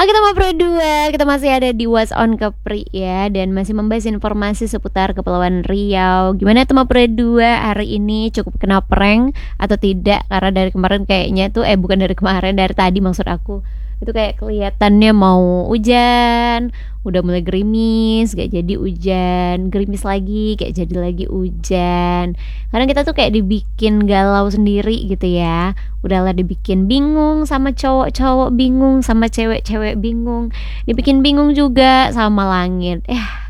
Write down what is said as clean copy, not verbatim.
Oke teman Pro 2, kita masih ada di What's on Kepri ya. Dan masih membahas informasi seputar Kepulauan Riau. Gimana teman Pro 2 hari ini, cukup kena prank atau tidak? Karena dari kemarin kayaknya tuh, bukan dari kemarin, dari tadi maksud aku, itu kayak kelihatannya mau hujan. Udah mulai gerimis, gak jadi hujan. Gerimis lagi, kayak jadi lagi hujan. Kadang kita tuh kayak dibikin galau sendiri gitu ya. Udahlah dibikin bingung sama cowok-cowok, bingung sama cewek-cewek, bingung, dibikin bingung juga sama langit.